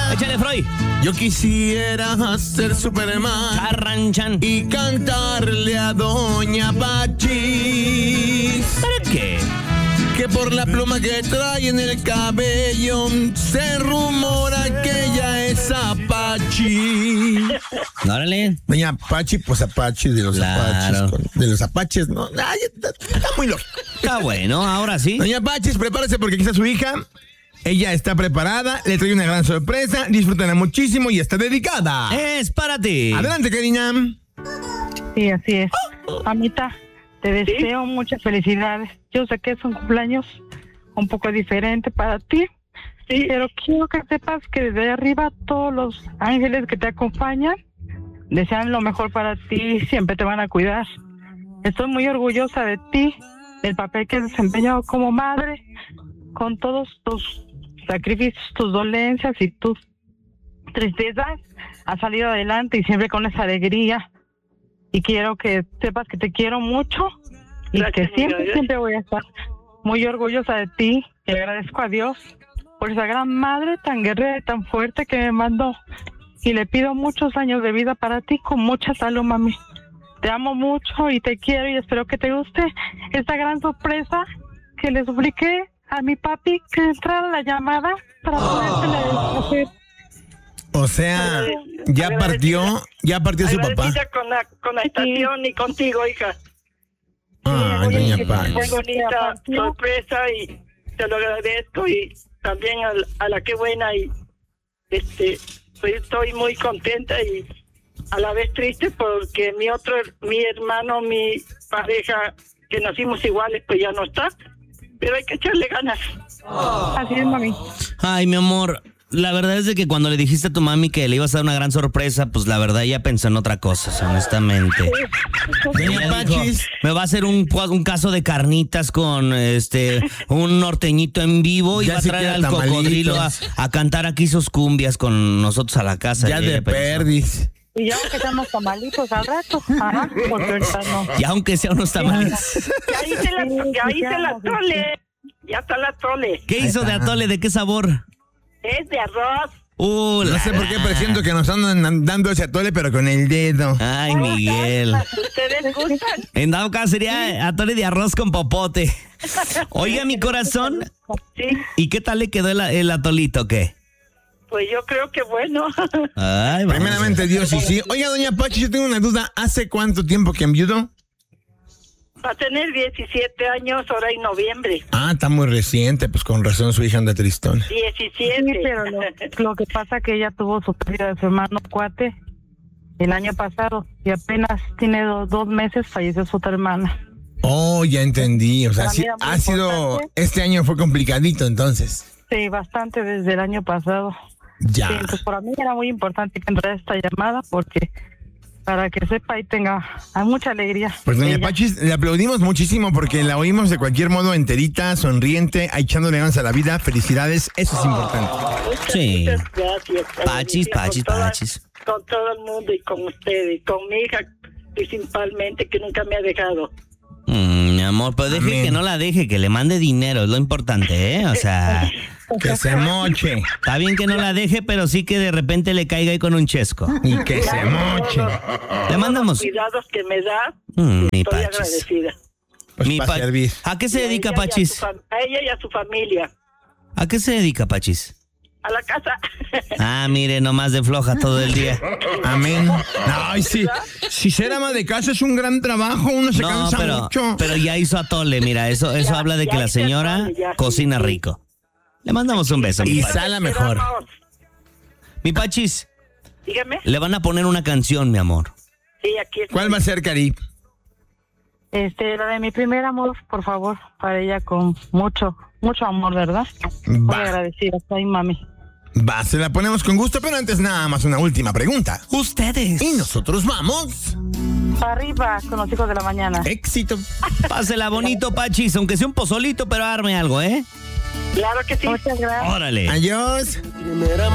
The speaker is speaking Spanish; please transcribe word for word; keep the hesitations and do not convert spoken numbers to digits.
Venga. Échale, Freud. Yo quisiera ser Superman Arranchan. y cantarle a Doña Pachis ¿Para qué? que por la pluma que trae en el cabello se rumora que ella es Apache. Órale. Doña Apache, pues Apache de los Claro. Apaches. con- De los Apaches, ¿no? Ay, está, está muy loco. Está bueno, ahora sí. Doña Apaches, prepárese porque aquí está su hija. Ella está preparada, le trae una gran sorpresa, disfrútenla muchísimo y está dedicada. Es para ti. Adelante, Karina. Sí, así es. Mamita, te deseo muchas felicidades. Yo sé que es un cumpleaños un poco diferente para ti, sí, pero quiero que sepas que desde arriba todos los ángeles que te acompañan desean lo mejor para ti, siempre te van a cuidar. Estoy muy orgullosa de ti, del papel que has desempeñado como madre, con todos tus sacrificios, tus dolencias y tus tristezas. Has salido adelante y siempre con esa alegría. Y quiero que sepas que te quiero mucho y Gracias, que siempre, Miguel. siempre voy a estar muy orgullosa de ti. Y agradezco a Dios por esa gran madre tan guerrera y tan fuerte que me mandó. Y le pido muchos años de vida para ti con mucha salud, mami. Te amo mucho y te quiero y espero que te guste esta gran sorpresa que le supliqué a mi papi que entrara la llamada para podérsela hacer. O sea, ya partió, ya partió su papá. Agradecida con la, con la estación y contigo, hija. Ay, Doña Muy Pachis. bonita sorpresa y te lo agradezco y también a, la- a la que buena y este pues estoy muy contenta y a la vez triste porque mi otro mi hermano, mi pareja que nacimos iguales pues ya no está, pero hay que echarle ganas. Así es, mami. Ay, mi amor. La verdad es de que cuando le dijiste a tu mami que le ibas a dar una gran sorpresa, pues la verdad ella pensó en otra cosa, honestamente. Doña Ella dijo, Pachis. me va a hacer un, un caso de carnitas con este un norteñito en vivo y Ya va a se traer quiera al cocodrilo a, tamalitos. a cantar aquí sus cumbias con nosotros a la casa. Ya Y de ella pensó, perdis. Y ya aunque seamos tamalitos al rato, ajá, porque ahorita no. Y aunque sea unos tamales. Ya hice la, ya hice la tole, ya está la tole, ¿Qué hizo de atole? ¿De qué sabor? es de arroz. Uh, No la- sé por qué presiento que nos andan dando ese atole, pero con el dedo. Ay, Miguel. ¿Ustedes gustan? En dado caso sería atole de arroz con popote. Oiga, mi corazón, Sí, ¿y qué tal le quedó el, el atolito, qué? pues yo creo que bueno. Ay, vamos. Primeramente Dios y sí. Oiga, Doña Pachis, yo tengo una duda. ¿Hace cuánto tiempo que enviudó? Va a tener diecisiete años ahora en noviembre. Ah, está muy reciente, pues con razón su hija anda tristona. Sí, diecisiete. pero lo, lo que pasa que ella tuvo su pérdida de su hermano Cuate el año pasado y apenas tiene do- dos meses falleció su otra hermana. Oh, ya entendí. O sea, Para sí, mí era muy ha sido... importante. Este año fue complicadito, entonces. Sí, bastante desde el año pasado. Ya. Sí, entonces para mí era muy importante que entrara esta llamada porque para que sepa y tenga hay mucha alegría. Pues Doña Ella. Pachis, le aplaudimos muchísimo porque la oímos de cualquier modo enterita, sonriente, echándole ganas a la vida. Felicidades, eso es importante. Muchas, Sí. muchas gracias. Pachis, Agradecida pachis, con toda- pachis. Con todo el mundo y con ustedes, con mi hija principalmente que nunca me ha dejado. Mm, mi amor, pero deje Amén. que no la deje, que le mande dinero, es lo importante, ¿eh? O sea, Que se moche. está bien que no la deje, pero sí que de repente le caiga ahí con un chesco. Y que se moche. Le mandamos. Cuidados que me da, Mm, mi estoy Pachis. agradecida. Pues Mi para pa- servir. ¿A qué se dedica, A ella y a Pachis? su fam- A ella y a su familia. ¿A qué se dedica, Pachis? A la casa. Ah, mire, nomás de floja todo el día. Amén. Ay, sí. Si ser ama de casa es un gran trabajo, uno se No, cansa pero, mucho. pero ya hizo atole, mira, eso, eso Ya, habla de ya que la hice señora atole, ya, sí, cocina sí. rico. Le mandamos un beso, mi Y Pachis. sala mejor. Esperamos. Mi Pachis, Dígame. le van a poner una canción, mi amor. Sí, aquí estoy. ¿Cuál va a ser, Cari? Este, la de mi primer amor, por favor, para ella con mucho, mucho amor, ¿verdad? Muy Va. agradecida, soy mami. Va, se la ponemos con gusto, pero antes nada más una última pregunta. Ustedes. Y nosotros vamos. Para arriba con los hijos de la mañana. Éxito. Pásela bonito, Pachis, aunque sea un pozolito, pero arme algo, ¿eh? Claro que sí. Muchas gracias. Órale. Adiós. Primera